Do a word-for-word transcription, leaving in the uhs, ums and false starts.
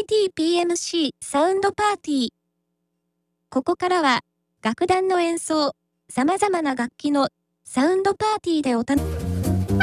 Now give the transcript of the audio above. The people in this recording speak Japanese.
ティーピーエムシー サウンドパーティー。ここからは、楽団の演奏、様々な楽器のサウンドパーティーでお楽しみ。